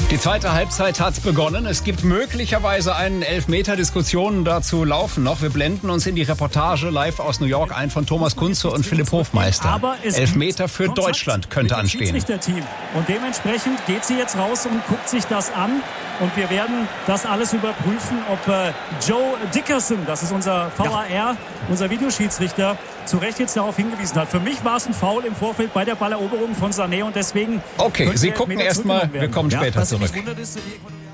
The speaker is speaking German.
Die zweite Halbzeit hat begonnen. Es gibt möglicherweise einen Elfmeter. Diskussionen dazu laufen noch. Wir blenden uns in die Reportage live aus New York ein von Thomas Kunze und Philipp Hofmeister. Aber Elfmeter für Deutschland könnte anstehen. Und dementsprechend geht sie jetzt raus und guckt sich das an. Und wir werden das alles überprüfen, ob Joe Dickerson, das ist unser VAR, unser Videoschiedsrichter, zu Recht jetzt darauf hingewiesen hat. Für mich war es ein Foul im Vorfeld bei der Balleroberung von Sané und deswegen... Okay, Sie gucken erstmal, wir kommen später zurück.